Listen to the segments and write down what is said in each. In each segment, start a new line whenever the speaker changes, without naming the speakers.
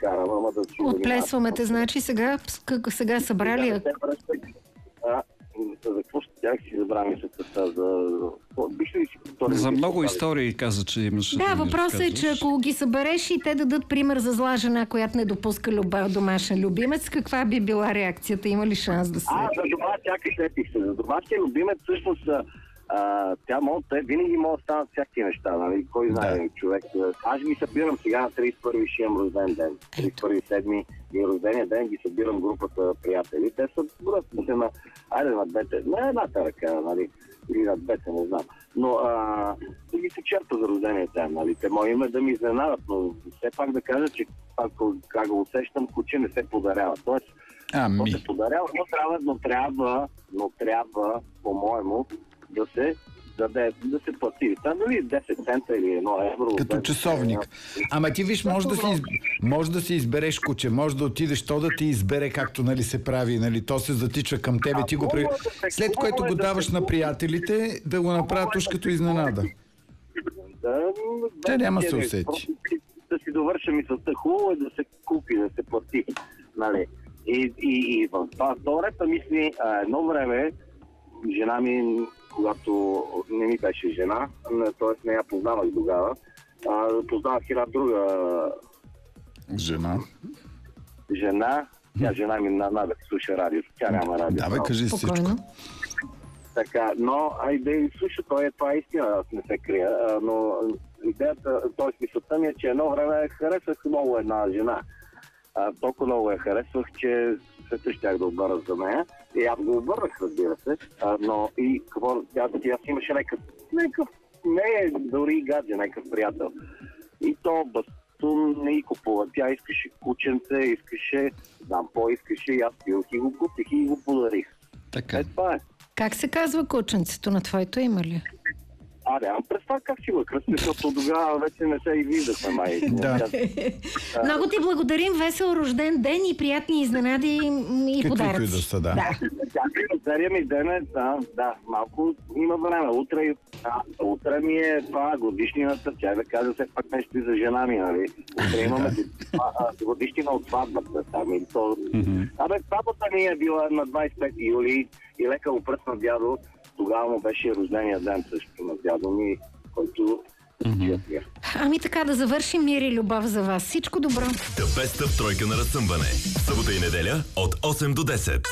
карам, ама да си...
Отплесваме те, значи сега събрали...
За какво ще тях си забравя мисълта?
За много истории каза, че имаш.
Да, въпросът е, че ако ги събереш и те дадат пример за зла жена, която не допуска домашен любимец, каква би била реакцията? Има ли шанс да се...
За това чакай, сетих се. За домашния любимец всъщност те винаги могат да станат всякакви неща, нали? Кой знае, човек. Аз ги събирам сега на 31-ви, ще имам рожден ден. 31-7 и рождения ден ги събирам групата приятели. Те са групата на, на двете, на едната ръка, нали? Или на двете, не знам. Но да ги се черпа за рождения ден, нали? Те мои име да ми изненадат, но все пак да кажа, че как го усещам, куче не се подарява. Тоест, то се подарява, но трябва, по-моему, да се плати. Там дали 10 цента или 1 евро.
Като часовник. Ама ти виж, може да си избереш куче, може да отидеш то да ти избере, както нали се прави, нали, то се затича към тебе, ти го след което го даваш на приятелите, да го направят уж като изненада. Те няма се усети.
Да си довърша мисълта, хубаво е да се купи, да се плати. Нали? И в това репа мисли, едно време жена ми, когато не ми беше жена, т.е. не я познавах тогава, познавах една друга жена. Тя жена ми да слуша радио. Тя няма радио.
Давай, кажи всичко.
Така, но айде слуша, това е истина, аз не се крия, но идеята, т.е. мисълта ми е, че едно време харесвах много една жена. Толкова много я харесвах, че света щях да обърна за нея. И аз го обърнах, разбира се. Но и какво, тя си имаше някакъв не е дори гадже, някакъв приятел. И то бастун не и купува. Тя искаше кученце, искаше искаше и аз и го купих и го подарих.
Така.
Това е.
Как се казва кученцето на твоето име ли?
Нямам представа как си го кръсти, защото тогава вече не се и виждахме, май.
Много ти благодарим, весел рожден ден и приятни изненади и подаръци.
Каквито и да са, да.
Рождения ми ден е, малко има време. Утре ми е това годишнината, тя да кажа все пак нещо и за жена ми, нали? Утре имаме годишнина от сватбата там. Сватбата ми е била на 25 юли и лека го пръсна дядо. Тогава му беше рождения ден също на дядо ми, който...
Ами така, да завършим мир и любов за вас. Всичко добро!
The Best of тройка на разсъмване. Събота и неделя от 8 до 10.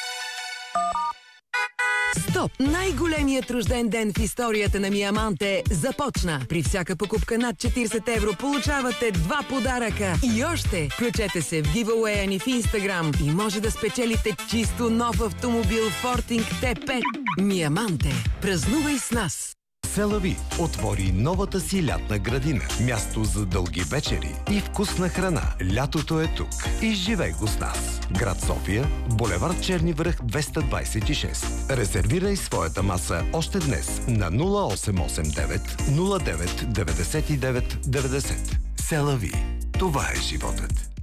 Стоп! Най-големият рожден ден в историята на Миаманте започна. При всяка покупка над 40 евро получавате 2 подаръка. И още! Включете се в гивауея ни в Инстаграм и може да спечелите чисто нов автомобил Forting T5. Миаманте. Празнувай с нас!
Селави отвори новата си лятна градина. Място за дълги вечери и вкусна храна. Лятото е тук. Изживей го с нас. Град София, булевард Черни връх 226. Резервирай своята маса още днес на 0889 09 99 90. Селави. Това е животът.